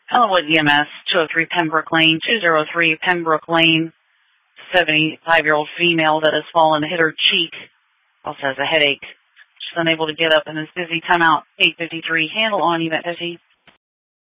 Ellenwood EMS, 203 Pembroke Lane, 203 Pembroke Lane, 75-year-old female that has fallen, hit her cheek, also has a headache. She's unable to get up and is busy. Timeout, 8:53, handle on, event 50.